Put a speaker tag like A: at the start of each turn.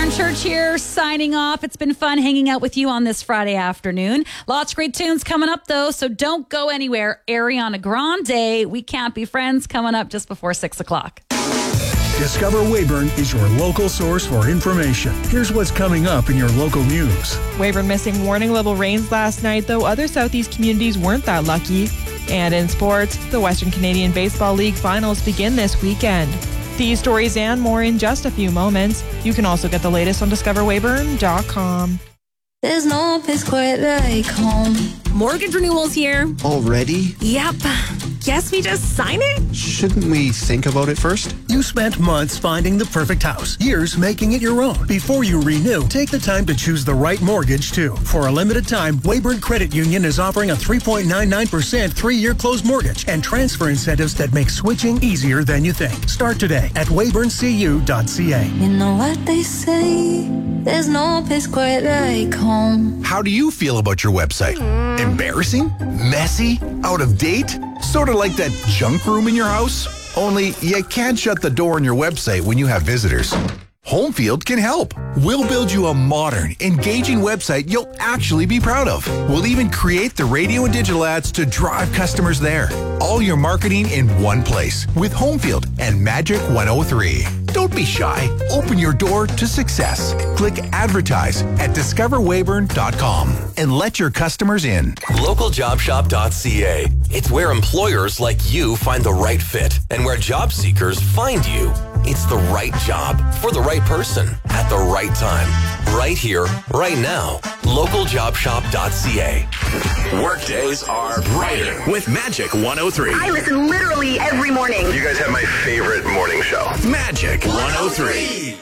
A: Lauren Church here, signing off. It's been fun hanging out with you on this Friday afternoon. Lots of great tunes coming up, though, so don't go anywhere. Ariana Grande, We Can't Be Friends, coming up just before 6 o'clock.
B: Discover Weyburn is your local source for information. Here's what's coming up in your local news.
C: Weyburn missing warning level rains last night, though other southeast communities weren't that lucky. And in sports, the Western Canadian Baseball League finals begin this weekend. These stories and more in just a few moments. You can also get the latest on discoverweyburn.com.
D: There's no place quite like home.
E: Mortgage renewals here.
F: Already?
E: Yep. Guess we just sign it?
F: Shouldn't we think about it first?
B: You spent months finding the perfect house, years making it your own. Before you renew, take the time to choose the right mortgage, too. For a limited time, Weyburn Credit Union is offering a 3.99% 3-year closed mortgage and transfer incentives that make switching easier than you think. Start today at weyburncu.ca.
D: You know what they say, there's no place quite like home.
G: How do you feel about your website? Embarrassing? Messy? Out of date? Sort of like that junk room in your house? Only you can't shut the door on your website when you have visitors. Homefield can help. We'll build you a modern, engaging website you'll actually be proud of. We'll even create the radio and digital ads to drive customers there. All your marketing in one place with Homefield and Magic 103. Don't be shy. Open your door to success. Click advertise at discoverweyburn.com and let your customers in.
H: LocalJobShop.ca. It's where employers like you find the right fit and where job seekers find you. It's the right job for the right person at the right time. Right here, right now. LocalJobShop.ca.
I: Workdays are brighter with Magic 103.
J: I listen literally every morning.
I: You guys have my favorite morning show. Magic 103.